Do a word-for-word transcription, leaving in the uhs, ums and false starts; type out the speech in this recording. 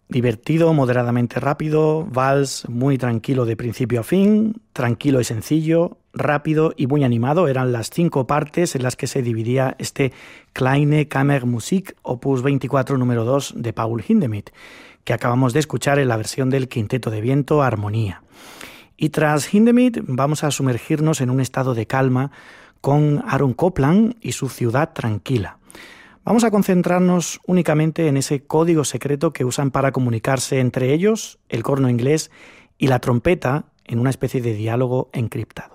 Divertido, moderadamente rápido, vals muy tranquilo de principio a fin, tranquilo y sencillo, rápido y muy animado. Eran las cinco partes en las que se dividía este Kleine Kammermusik opus veinticuatro número dos de Paul Hindemith, que acabamos de escuchar en la versión del Quinteto de Viento Armonía. Y tras Hindemith vamos a sumergirnos en un estado de calma con Aaron Copland y su Ciudad Tranquila. Vamos a concentrarnos únicamente en ese código secreto que usan para comunicarse entre ellos, el corno inglés y la trompeta, en una especie de diálogo encriptado.